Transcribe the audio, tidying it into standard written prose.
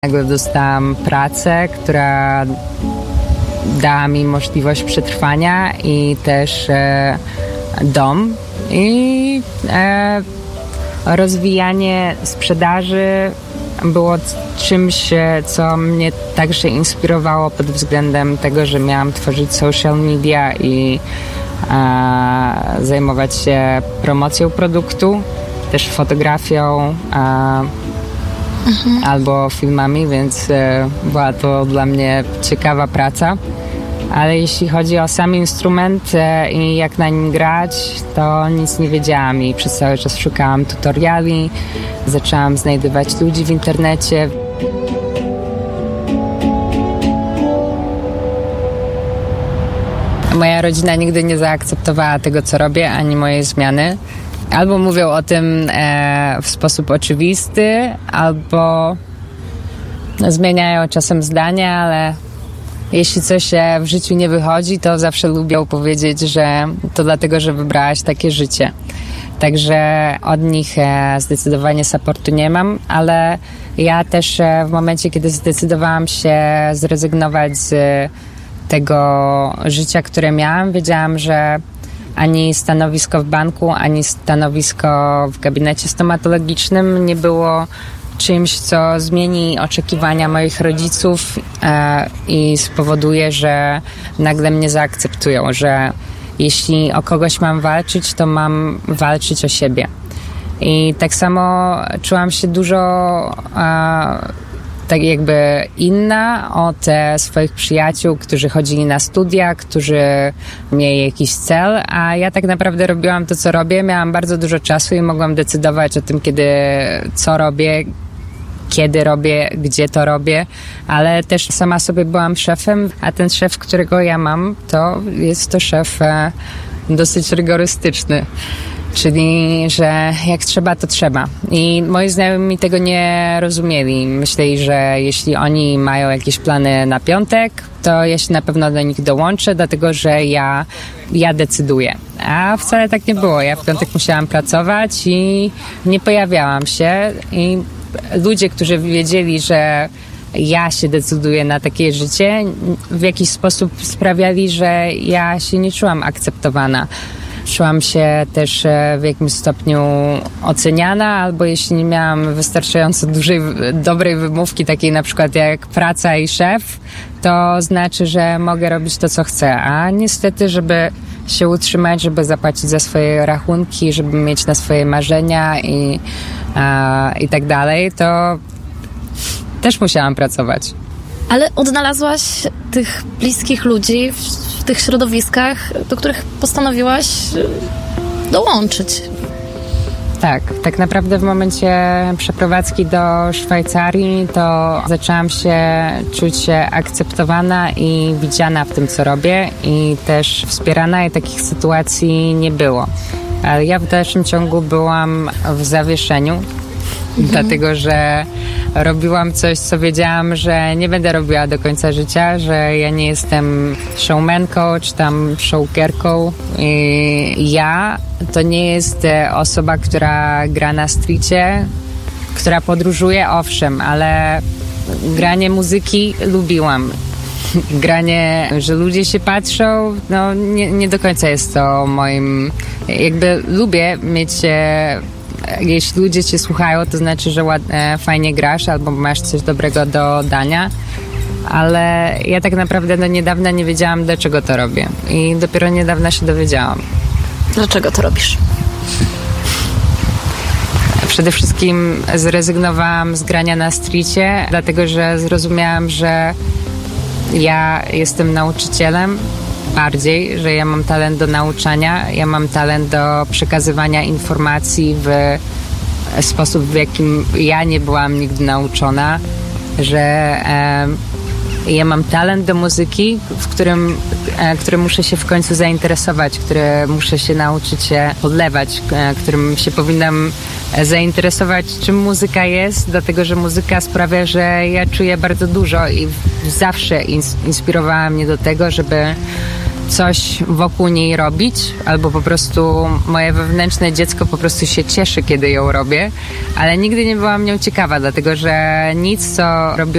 Nagle dostałam pracę, która dała mi możliwość przetrwania i też dom i rozwijanie sprzedaży było czymś, co mnie także inspirowało pod względem tego, że miałam tworzyć social media i zajmować się promocją produktu, też fotografią albo filmami, więc była to dla mnie ciekawa praca. Ale jeśli chodzi o sam instrument i jak na nim grać, to nic nie wiedziałam i przez cały czas szukałam tutoriali, zaczęłam znajdywać ludzi w internecie. Moja rodzina nigdy nie zaakceptowała tego, co robię, ani mojej zmiany. Albo mówią o tym w sposób oczywisty, albo zmieniają czasem zdania, ale jeśli coś w życiu nie wychodzi, to zawsze lubią powiedzieć, że to dlatego, że wybrałaś takie życie. Także od nich zdecydowanie supportu nie mam, ale ja też w momencie, kiedy zdecydowałam się zrezygnować z tego życia, które miałam, wiedziałam, że ani stanowisko w banku, ani stanowisko w gabinecie stomatologicznym nie było czymś, co zmieni oczekiwania moich rodziców i spowoduje, że nagle mnie zaakceptują, że jeśli o kogoś mam walczyć, to mam walczyć o siebie. I tak samo czułam się dużo tak jakby inna od swoich przyjaciół, którzy chodzili na studia, którzy mieli jakiś cel, a ja tak naprawdę robiłam to, co robię. Miałam bardzo dużo czasu i mogłam decydować o tym, co robię, kiedy robię, gdzie to robię, ale też sama sobie byłam szefem, a ten szef, którego ja mam, to jest to szef dosyć rygorystyczny. Czyli, że jak trzeba, to trzeba. I moi znajomi tego nie rozumieli. Myśleli, że jeśli oni mają jakieś plany na piątek, to ja się na pewno do nich dołączę, dlatego że ja decyduję. A wcale tak nie było. Ja w piątek musiałam pracować i nie pojawiałam się. I ludzie, którzy wiedzieli, że ja się decyduję na takie życie, w jakiś sposób sprawiali, że ja się nie czułam akceptowana. Czułam się też w jakimś stopniu oceniana, albo jeśli nie miałam wystarczająco dobrej wymówki, takiej na przykład jak praca i szef, to znaczy, że mogę robić to, co chcę. A niestety, żeby się utrzymać, żeby zapłacić za swoje rachunki, żeby mieć na swoje marzenia i tak dalej, to też musiałam pracować. Ale odnalazłaś tych bliskich ludzi w tych środowiskach, do których postanowiłaś dołączyć. Tak naprawdę w momencie przeprowadzki do Szwajcarii to zaczęłam się czuć akceptowana i widziana w tym, co robię i też wspierana i takich sytuacji nie było. Ale ja w dalszym ciągu byłam w zawieszeniu, dlatego że robiłam coś, co wiedziałam, że nie będę robiła do końca życia, że ja nie jestem showmanką czy tam showkerką. I ja to nie jest osoba, która gra na streetie, która podróżuje, owszem, ale granie muzyki lubiłam. Granie, że ludzie się patrzą, no nie do końca jest to moim... Jakby lubię mieć... Jeśli ludzie cię słuchają, to znaczy, że fajnie grasz albo masz coś dobrego do dania, ale ja tak naprawdę do niedawna nie wiedziałam, dlaczego to robię i dopiero niedawno się dowiedziałam. Dlaczego to robisz? Przede wszystkim zrezygnowałam z grania na streetie, dlatego że zrozumiałam, że ja jestem nauczycielem, bardziej, że ja mam talent do nauczania, ja mam talent do przekazywania informacji w sposób, w jakim ja nie byłam nigdy nauczona, że ja mam talent do muzyki, którym muszę się w końcu zainteresować, które muszę się nauczyć się podlewać, którym się powinnam zainteresować, czym muzyka jest, dlatego że muzyka sprawia, że ja czuję bardzo dużo i zawsze inspirowała mnie do tego, żeby coś wokół niej robić, albo po prostu moje wewnętrzne dziecko po prostu się cieszy, kiedy ją robię, ale nigdy nie byłam nią ciekawa, dlatego że nic, co robiłam